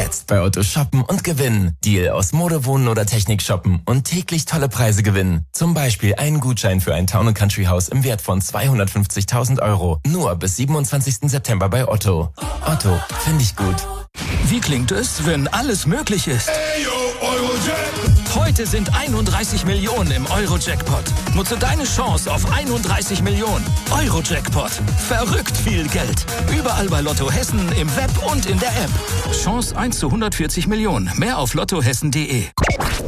Jetzt bei Otto shoppen und gewinnen. Deal aus Mode, Wohnen oder Technik shoppen und täglich tolle Preise gewinnen. Zum Beispiel einen Gutschein für ein Town & Country Haus im Wert von 250.000 €. Nur bis 27. September bei Otto. Otto, finde ich gut. Wie klingt es, wenn alles möglich ist? Heute sind 31 Millionen im Euro-Jackpot. Nutze deine Chance auf 31 Millionen. Euro-Jackpot. Verrückt viel Geld. Überall bei Lotto Hessen, im Web und in der App. Chance 1 zu 140 Millionen. Mehr auf lottohessen.de.